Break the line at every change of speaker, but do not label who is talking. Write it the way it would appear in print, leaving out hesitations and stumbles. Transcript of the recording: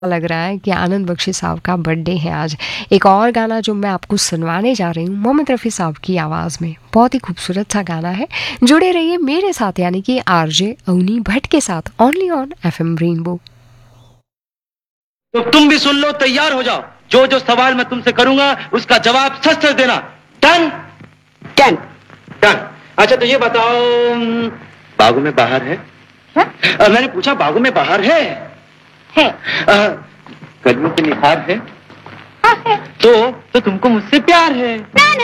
लग रहा है कि आनंद बख्शी साहब का बर्थडे है आज। एक और गाना जो मैं आपको सुनवाने जा रही हूँ मोहम्मद रफ़ी साहब की आवाज़ में, बहुत ही खूबसूरत सा गाना है। जुड़े रहिए मेरे साथ यानी कि आरजे अवनी भट्ट के साथ ओनली ऑन एफएम रेनबो।
तो तुम भी सुन लो, तैयार हो जाओ। जो जो सवाल मैं तुमसे करूंगा उसका जवाब सच सच देना। डन?
डन।
डन। अच्छा तो ये बताओ, बागों में बाहर है? मैंने पूछा बागों में बाहर है?
है।
कलियों के निखार है?
हाँ है।
तो तुमको मुझसे प्यार है?